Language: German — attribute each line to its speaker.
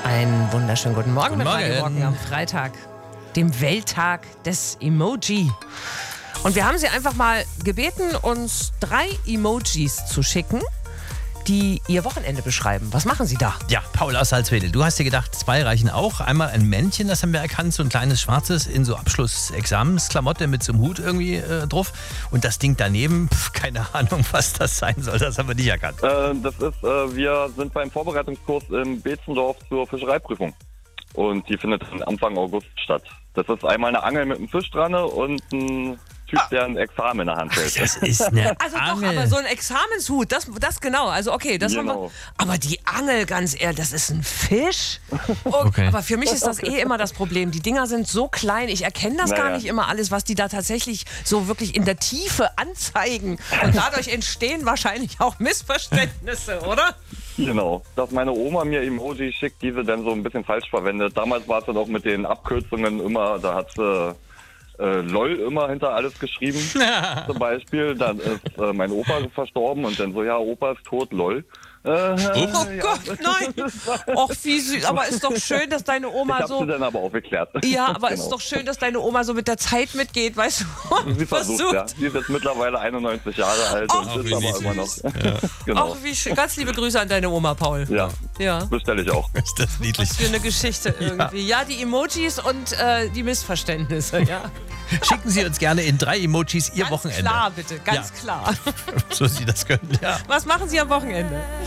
Speaker 1: Einen wunderschönen guten Morgen
Speaker 2: Guten
Speaker 1: mit Radio
Speaker 2: Morgen.
Speaker 1: Rocken am Freitag, dem Welttag des Emoji. Und wir haben Sie einfach mal gebeten, uns 3 Emojis zu schicken, die Ihr Wochenende beschreiben. Was machen Sie da?
Speaker 2: Ja, Paul aus Salzwedel. Du hast dir gedacht, 2 reichen auch. Einmal ein Männchen, das haben wir erkannt, so ein kleines schwarzes in so Abschlussexamensklamotte mit so einem Hut irgendwie drauf. Und das Ding daneben, keine Ahnung, was das sein soll, das haben wir nicht erkannt.
Speaker 3: Wir sind beim Vorbereitungskurs in Beetzendorf zur Fischereiprüfung. Und die findet Anfang August statt. Das ist einmal eine Angel mit einem Fisch dran und ein Typ, der ein Examen in der Hand hält.
Speaker 2: Das ist eine
Speaker 1: Also
Speaker 2: Angel.
Speaker 1: doch, aber so ein Examenshut, das genau. Also okay, das haben wir.
Speaker 3: Genau.
Speaker 1: Aber die Angel, ganz ehrlich, das ist ein Fisch.
Speaker 2: Okay.
Speaker 1: Aber für mich ist das immer das Problem. Die Dinger sind so klein, ich erkenne das gar
Speaker 3: Naja.
Speaker 1: nicht immer alles, was die da tatsächlich so wirklich in der Tiefe anzeigen. Und dadurch entstehen wahrscheinlich auch Missverständnisse, oder?
Speaker 3: Genau. Dass meine Oma mir Emojis schickt, die sie dann so ein bisschen falsch verwendet. Damals war es dann auch mit den Abkürzungen immer, da hat sie LOL immer hinter alles geschrieben. Zum Beispiel, dann ist mein Opa verstorben und dann so, ja, Opa ist tot, LOL.
Speaker 1: Oh Gott, nein. Och, wie süß. Aber ist doch schön, dass deine
Speaker 3: Ich
Speaker 1: Oma
Speaker 3: habe
Speaker 1: so...
Speaker 3: sie dann aber aufgeklärt.
Speaker 1: Ja, aber
Speaker 3: Genau.
Speaker 1: ist doch schön, dass deine Oma so mit der Zeit mitgeht, weißt du?
Speaker 3: Sie versucht, ja. Sie ist jetzt mittlerweile 91 Jahre alt
Speaker 1: Ach,
Speaker 3: und
Speaker 2: wie
Speaker 3: ist aber
Speaker 2: süß.
Speaker 3: immer noch. Genau.
Speaker 1: Ach, wie schön. Ganz liebe Grüße an deine Oma, Paul.
Speaker 3: Ja,
Speaker 1: Ja.
Speaker 3: bestelle ich auch.
Speaker 2: Ist das niedlich.
Speaker 1: Für eine Geschichte irgendwie. Ja, die Emojis und die Missverständnisse, ja.
Speaker 2: Schicken Sie uns gerne in 3 Emojis Ihr
Speaker 1: Ganz
Speaker 2: Wochenende.
Speaker 1: klar, bitte, ganz
Speaker 2: Ja.
Speaker 1: klar.
Speaker 2: So Sie das können, ja.
Speaker 1: Was machen Sie am Wochenende?